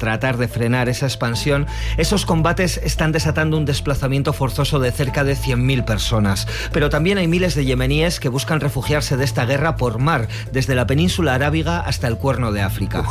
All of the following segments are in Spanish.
tratar de frenar esa expansión, esos combates están desatando un desplazamiento forzoso de cerca de 100.000 personas. Pero también hay miles de yemeníes que buscan refugiarse de esta guerra por mar, desde la península arábiga hasta el Cuerno de África.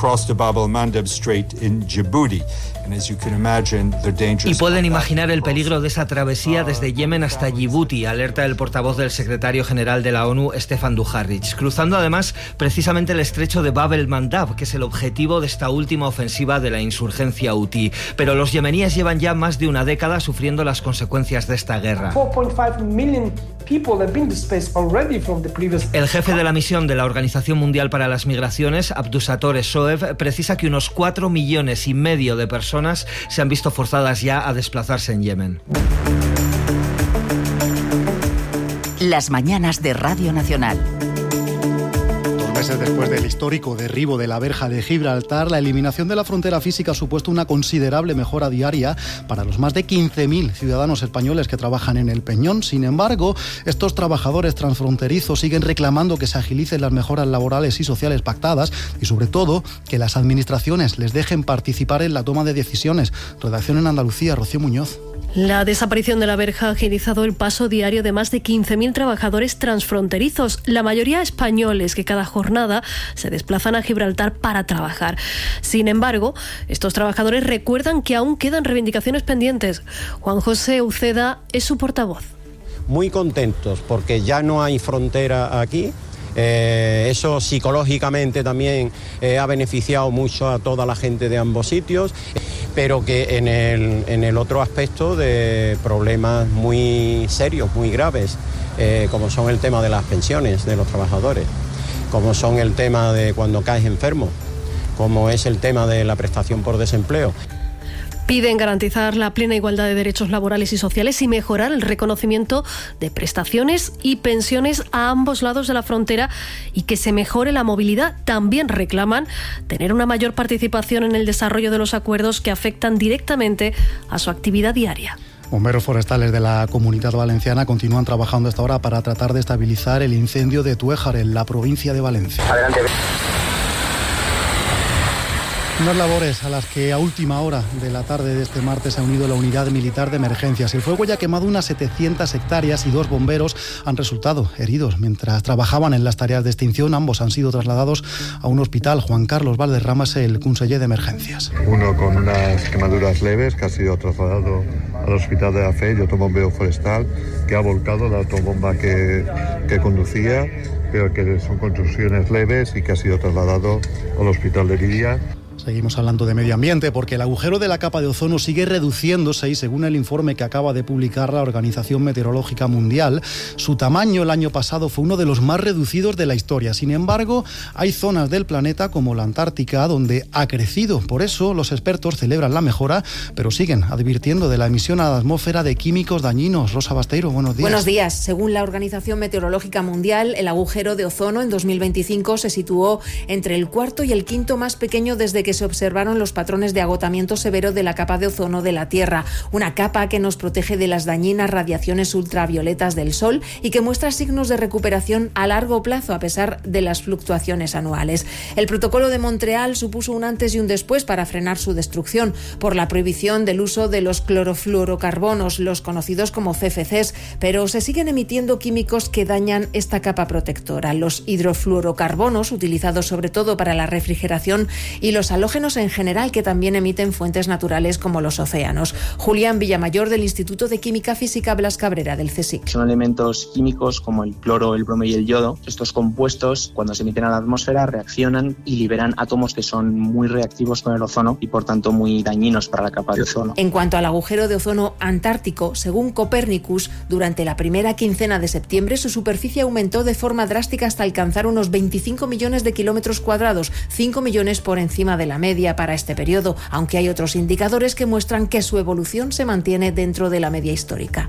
Y pueden imaginar el peligro de esa travesía desde Yemen hasta Djibouti, alerta el portavoz del secretario general de la ONU, Stefan Dujarric, cruzando además precisamente el estrecho de Bab el-Mandab, que es el objetivo de esta última ofensiva de la insurgencia hutí. Pero los yemeníes llevan ya más de una década sufriendo las consecuencias de esta guerra. 4.5 million people have been displaced already from the previous... El jefe de la misión de la Organización Mundial para las Migraciones, Abdusattor Shoev, precisa que unos 4,5 millones de personas se han visto forzadas ya a desplazarse en Yemen. Las mañanas de Radio Nacional. Meses después del histórico derribo de la verja de Gibraltar, la eliminación de la frontera física ha supuesto una considerable mejora diaria para los más de 15.000 ciudadanos españoles que trabajan en el Peñón. Sin embargo, estos trabajadores transfronterizos siguen reclamando que se agilicen las mejoras laborales y sociales pactadas y, sobre todo, que las administraciones les dejen participar en la toma de decisiones. Redacción en Andalucía, Rocío Muñoz. La desaparición de la verja ha agilizado el paso diario de más de 15.000 trabajadores transfronterizos, la mayoría españoles que cada jornada se desplazan a Gibraltar para trabajar. Sin embargo, estos trabajadores recuerdan que aún quedan reivindicaciones pendientes. Juan José Uceda es su portavoz. Muy contentos porque ya no hay frontera aquí. Eso psicológicamente también ha beneficiado mucho a toda la gente de ambos sitios, pero que en el otro aspecto de problemas muy serios, muy graves, como son el tema de las pensiones de los trabajadores, como son el tema de cuando caes enfermo, como es el tema de la prestación por desempleo. Piden garantizar la plena igualdad de derechos laborales y sociales y mejorar el reconocimiento de prestaciones y pensiones a ambos lados de la frontera y que se mejore la movilidad. También reclaman tener una mayor participación en el desarrollo de los acuerdos que afectan directamente a su actividad diaria. Bomberos forestales de la Comunidad Valenciana continúan trabajando hasta ahora para tratar de estabilizar el incendio de Tuéjar en la provincia de Valencia. Adelante. Unas labores a las que a última hora de la tarde de este martes se ha unido la Unidad Militar de Emergencias. El fuego ya ha quemado unas 700 hectáreas y 2 bomberos han resultado heridos mientras trabajaban en las tareas de extinción. Ambos han sido trasladados a un hospital. Juan Carlos Valderrama es el conseller de Emergencias. Uno con unas quemaduras leves que ha sido trasladado al hospital de la Fe y otro bombero forestal que ha volcado la autobomba que conducía, pero que son contusiones leves y que ha sido trasladado al hospital de Lidia. Seguimos hablando de medio ambiente porque el agujero de la capa de ozono sigue reduciéndose y según el informe que acaba de publicar la Organización Meteorológica Mundial, su tamaño el año pasado fue uno de los más reducidos de la historia. Sin embargo, hay zonas del planeta como la Antártica donde ha crecido. Por eso los expertos celebran la mejora, pero siguen advirtiendo de la emisión a la atmósfera de químicos dañinos. Rosa Basteiro, buenos días. Buenos días. Según la Organización Meteorológica Mundial, el agujero de ozono en 2025 se situó entre el cuarto y el quinto más pequeño desde que se observaron los patrones de agotamiento severo de la capa de ozono de la Tierra, una capa que nos protege de las dañinas radiaciones ultravioletas del Sol y que muestra signos de recuperación a largo plazo a pesar de las fluctuaciones anuales. El protocolo de Montreal supuso un antes y un después para frenar su destrucción por la prohibición del uso de los clorofluorocarbonos, los conocidos como CFCs, pero se siguen emitiendo químicos que dañan esta capa protectora. Los hidrofluorocarbonos, utilizados sobre todo para la refrigeración, y los halógenos en general, que también emiten fuentes naturales como los océanos. Julián Villamayor, del Instituto de Química Física Blas Cabrera, del CSIC. Son elementos químicos como el cloro, el bromo y el yodo. Estos compuestos, cuando se emiten a la atmósfera, reaccionan y liberan átomos que son muy reactivos con el ozono y, por tanto, muy dañinos para la capa de ozono. En cuanto al agujero de ozono antártico, según Copernicus, durante la primera quincena de septiembre su superficie aumentó de forma drástica hasta alcanzar unos 25 millones de kilómetros cuadrados, 5 millones por encima de la media para este periodo, aunque hay otros indicadores que muestran que su evolución se mantiene dentro de la media histórica.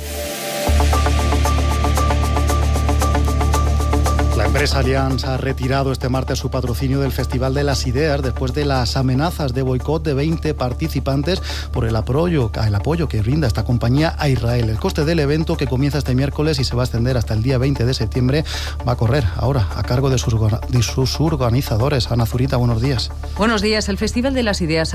La empresa Allianz ha retirado este martes su patrocinio del Festival de las Ideas después de las amenazas de boicot de 20 participantes por el apoyo que brinda esta compañía a Israel. El coste del evento, que comienza este miércoles y se va a extender hasta el día 20 de septiembre, va a correr ahora a cargo de sus organizadores. Ana Zurita, buenos días. Buenos días. El Festival de las Ideas